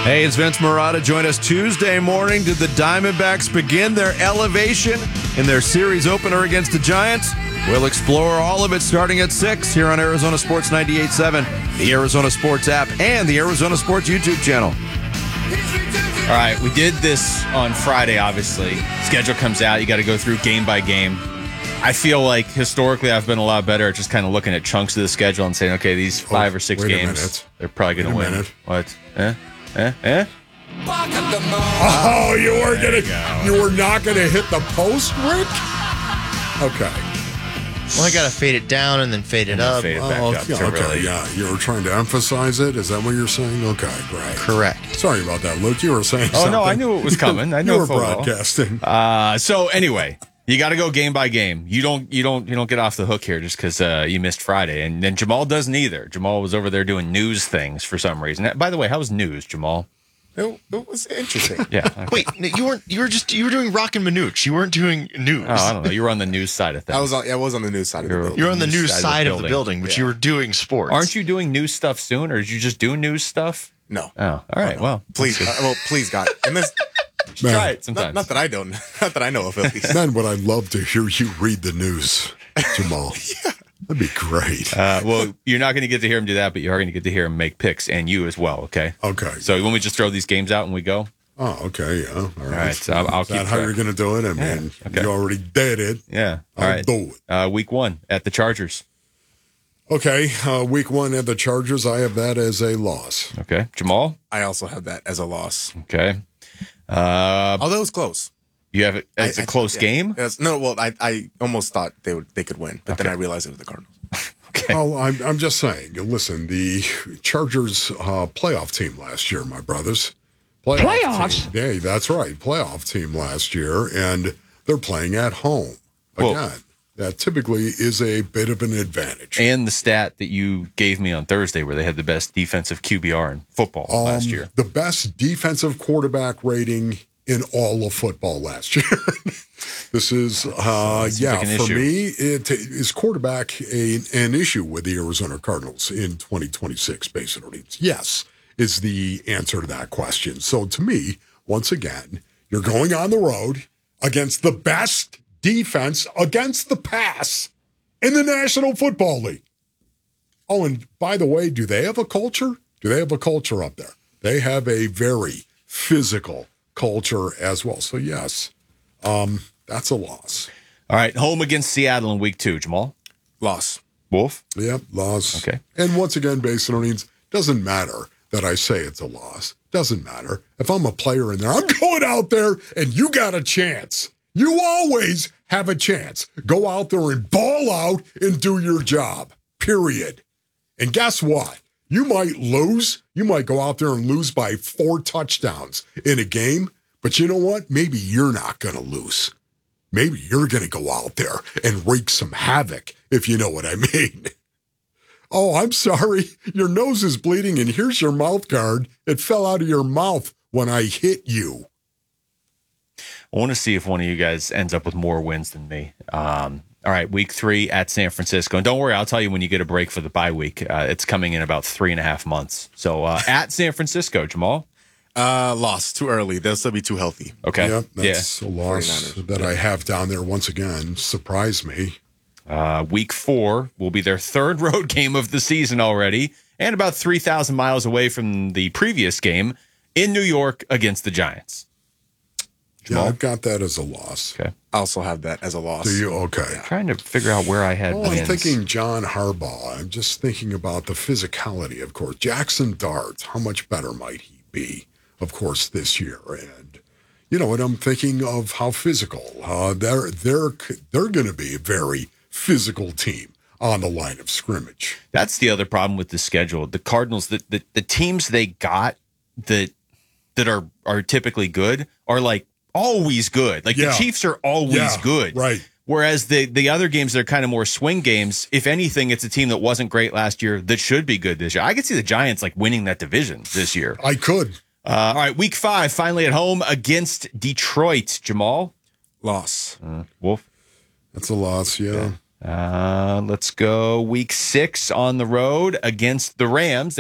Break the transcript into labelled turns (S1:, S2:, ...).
S1: Hey, it's Vince Marotta. Join us Tuesday morning. Did the Diamondbacks begin their elevation in their series opener against the Giants? We'll explore all of it starting at 6 here on Arizona Sports 98.7, the Arizona Sports app, and the Arizona Sports YouTube channel.
S2: All right, we did this on Friday, obviously. Schedule comes out. You got to go through game by game. I feel like historically I've been a lot better at just kind of looking at chunks of the schedule and saying, okay, these 5 or 6 games, they're probably going to win.
S1: Minute.
S2: What?
S3: Oh, you were not gonna hit the post, Rick? Okay.
S4: Well, I gotta fade it down and then fade it up.
S2: Fade it back up.
S3: Yeah, yeah. You were trying to emphasize it. Is that what you're saying? Okay, great.
S4: Correct.
S3: Sorry about that, Luke. You were saying something.
S2: No, I knew it was coming. I know
S3: you were
S2: football.
S3: broadcasting.
S2: So anyway, you got to go game by game. You don't get off the hook here just because you missed Friday, and then Jamal doesn't either. Jamal was over there doing news things for some reason. By the way, how was news, Jamal?
S5: It was interesting.
S2: Yeah. Okay.
S4: Wait, you were doing Rock and Manooch. You weren't doing news.
S2: Oh, I don't know. You were on the news side of things.
S5: I was on the news side of the building.
S4: You're on the news side of the building, but you were doing sports.
S2: Aren't you doing news stuff soon, or did you just do news stuff?
S5: No.
S2: Oh, all right.
S5: No.
S2: Well,
S5: please, please, God, and this.
S2: Try it sometimes.
S5: Not that I don't. Not that I know of, at least.
S3: Man, would I love to hear you read the news, Jamal? Yeah. That'd be great.
S2: Well, you're not going to get to hear him do that, but you are going to get to hear him make picks, and you as well, okay?
S3: Okay.
S2: So when we just throw these games out and we go?
S3: Oh, okay, yeah. All right.
S2: So I'll
S3: Is
S2: keep
S3: that how you're going to do it? I mean,
S2: okay.
S3: you already did it.
S2: Yeah. All
S3: I'll
S2: right.
S3: do it.
S2: Week 1 at the Chargers.
S3: Okay, week 1 at the Chargers, I have that as a loss.
S2: Okay. Jamal?
S5: I also have that as a loss.
S2: Okay.
S5: Although it was close.
S2: You have it as a close game?
S5: No, well, I almost thought they could win, but then I realized it was the Cardinals.
S2: Okay.
S3: Well, I'm just saying, listen, the Chargers playoff team last year, my brothers.
S6: Playoffs?
S3: Yeah, that's right. Playoff team last year, and they're playing at home. Again, that typically is a bit of an advantage.
S2: And the stat that you gave me on Thursday where they had the best defensive QBR in football last year.
S3: The best defensive quarterback rating in all of football last year. This is,
S2: like an
S3: for
S2: issue.
S3: me, is quarterback an issue with the Arizona Cardinals in 2026, basically? Yes, is the answer to that question. So to me, once again, you're going on the road against the best defense against the pass in the National Football League. Oh, and by the way, do they have a culture? Do they have a culture up there? They have a very physical culture as well. So, yes, that's a loss.
S2: All right. Home against Seattle in week 2, Jamal.
S5: Loss.
S2: Wolf?
S3: Yep, loss.
S2: Okay.
S3: And once again, based on needs, doesn't matter that I say it's a loss. Doesn't matter. If I'm a player in there, I'm going out there and you got a chance. You always have a chance. Go out there and ball out and do your job, period. And guess what? You might lose. You might go out there and lose by 4 touchdowns in a game. But you know what? Maybe you're not going to lose. Maybe you're going to go out there and wreak some havoc, if you know what I mean. Oh, I'm sorry. Your nose is bleeding, and here's your mouth guard. It fell out of your mouth when I hit you.
S2: I want to see if one of you guys ends up with more wins than me. All right, week 3 at San Francisco. And don't worry, I'll tell you when you get a break for the bye week. It's coming in about 3.5 months. So at San Francisco, Jamal?
S5: Loss. Too early. They'll still be too healthy.
S2: Okay.
S3: Yep, that's a loss
S5: 49ers.
S3: that I have down there once again. Surprised me.
S2: Week 4 will be their 3rd road game of the season already, and about 3,000 miles away from the previous game in New York against the Giants.
S3: Yeah, I've got that as a loss.
S2: Okay.
S5: I also have that as a loss.
S3: Do you? Okay.
S2: Trying to figure out where I had
S3: Well, I'm
S2: wins.
S3: thinking John Harbaugh. I'm just thinking about the physicality, of course. Jackson Dart, how much better might he be, of course, this year? And you know what? I'm thinking of how physical. They're going to be a very physical team on the line of scrimmage.
S2: That's the other problem with the schedule. The Cardinals, the teams they got that are typically good are like always good. Like the Chiefs are always good.
S3: Right.
S2: Whereas the other games, they're kind of more swing games. If anything, it's a team that wasn't great last year that should be good this year. I could see the Giants like winning that division this year.
S3: I could.
S2: All right, week 5, finally at home against Detroit. Jamal?
S5: Loss.
S2: Wolf?
S3: That's a loss, yeah.
S2: Let's go week 6 on the road against the Rams.